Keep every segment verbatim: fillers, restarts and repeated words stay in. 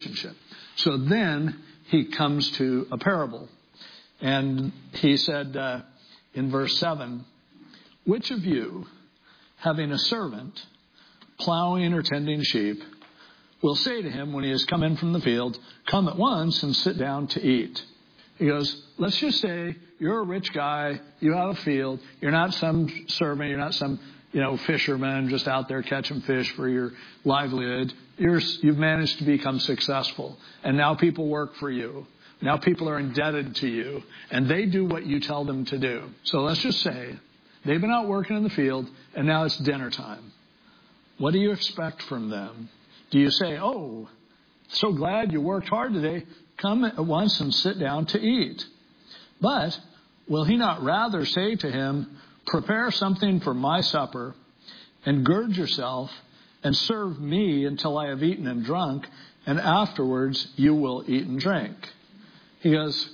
relationship. So then he comes to a parable. And he said uh, in verse seven, which of you, having a servant, plowing or tending sheep, will say to him when he has come in from the field, come at once and sit down to eat? He goes, let's just say you're a rich guy, you have a field, you're not some servant, you're not some, you know, fisherman just out there catching fish for your livelihood. You're, you've managed to become successful, and now people work for you. Now people are indebted to you, and they do what you tell them to do. So let's just say they've been out working in the field, and now it's dinner time. What do you expect from them? Do you say, oh, so glad you worked hard today. Come at once and sit down to eat. But will he not rather say to him, prepare something for my supper and gird yourself and serve me until I have eaten and drunk, and afterwards you will eat and drink? He goes,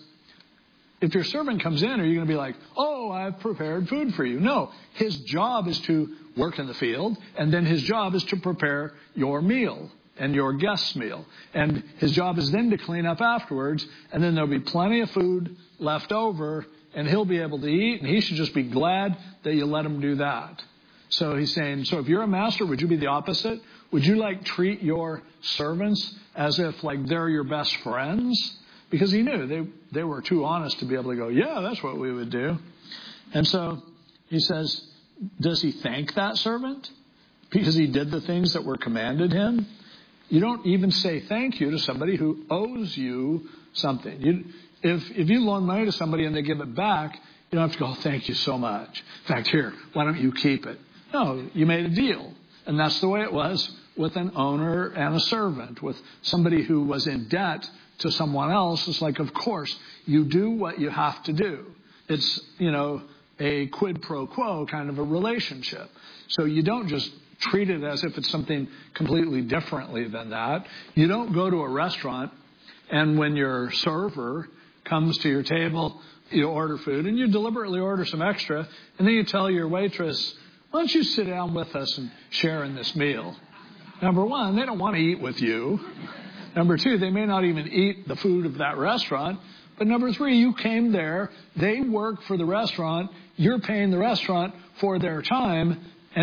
if your servant comes in, are you going to be like, oh, I've prepared food for you? No, his job is to work in the field, and then his job is to prepare your meal and your guest's meal. And his job is then to clean up afterwards, and then there'll be plenty of food left over, and he'll be able to eat, and he should just be glad that you let him do that. So he's saying, so if you're a master, would you be the opposite? Would you like treat your servants as if like they're your best friends? Because he knew they, they were too honest to be able to go, yeah, that's what we would do. And so he says, does he thank that servant because he did the things that were commanded him? You don't even say thank you to somebody who owes you something. You, if, if you loan money to somebody and they give it back, you don't have to go, oh, thank you so much. In fact, here, why don't you keep it? No, you made a deal. And that's the way it was with an owner and a servant. With somebody who was in debt to someone else, it's like, of course, you do what you have to do. It's, you know, a quid pro quo kind of a relationship. So you don't just treat it as if it's something completely differently than that. You don't go to a restaurant and when your server comes to your table, you order food and you deliberately order some extra, and then you tell your waitress, why don't you sit down with us and share in this meal? Number one, they don't want to eat with you. Number two, they may not even eat the food of that restaurant. But number three, you came there, they work for the restaurant, you're paying the restaurant for their time,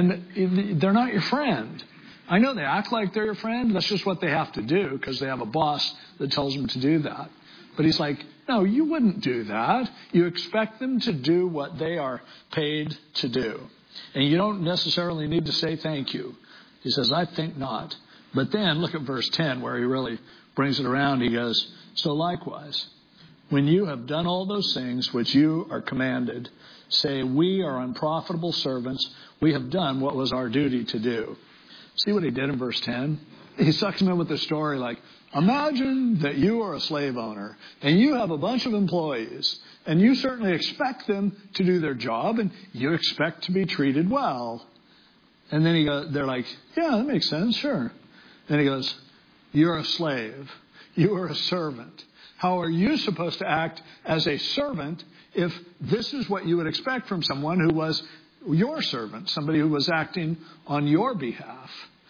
and they're not your friend. I know they act like they're your friend. That's just what they have to do because they have a boss that tells them to do that. But he's like, no, you wouldn't do that. You expect them to do what they are paid to do. And you don't necessarily need to say thank you. He says, I think not. But then look at verse ten where he really brings it around. He goes, so likewise, when you have done all those things which you are commanded, say, we are unprofitable servants. We have done what was our duty to do. See what he did in verse ten? He sucks him in with the story like, imagine that you are a slave owner and you have a bunch of employees and you certainly expect them to do their job and you expect to be treated well. And then he goes, they're like, yeah, that makes sense, sure. Then he goes, you're a slave. You are a servant. How are you supposed to act as a servant if this is what you would expect from someone who was your servant, somebody who was acting on your behalf?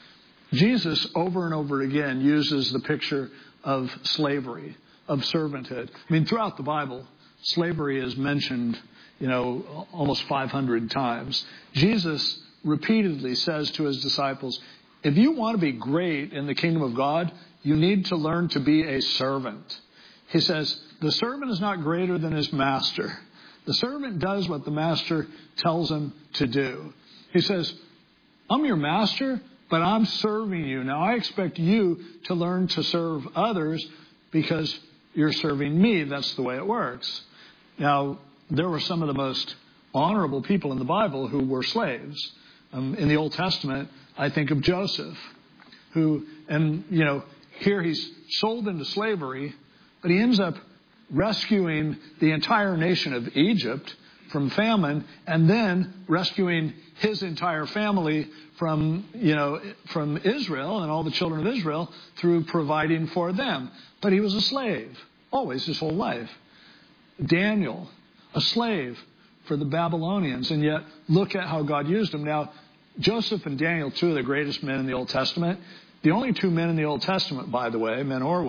Jesus over and over again uses the picture of slavery, of servanthood. I mean, throughout the Bible, slavery is mentioned, you know, almost five hundred times. Jesus repeatedly says to his disciples, if you want to be great in the kingdom of God, you need to learn to be a servant. He says, the servant is not greater than his master. The servant does what the master tells him to do. He says, I'm your master, but I'm serving you. Now, I expect you to learn to serve others because you're serving me. That's the way it works. Now, there were some of the most honorable people in the Bible who were slaves. Um, in the Old Testament, I think of Joseph, who, and, you know, here he's sold into slavery, but he ends up rescuing the entire nation of Egypt from famine and then rescuing his entire family from, you know, from Israel and all the children of Israel through providing for them. But he was a slave, always his whole life. Daniel, a slave for the Babylonians, and yet look at how God used him. Now, Joseph and Daniel, two of the greatest men in the Old Testament. The only two men in the Old Testament, by the way, men or women,